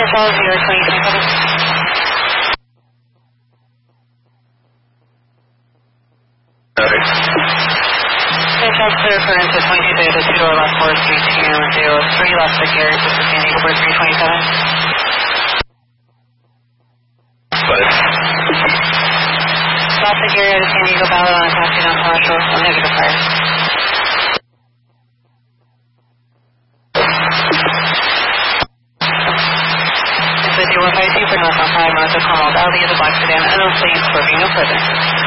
Falls, New York 2027. Falls clear for into 22 Beta, 2 door left 4 Street, 203 left to Gary, this is San Diego, 327. But Left to Gary to San Diego, Ballot on a taxi down commercial, negative fire. This is 152 for northbound 5 north of Commonwealth Alley, the Black Sedan, and no fleeing, swerving, no further.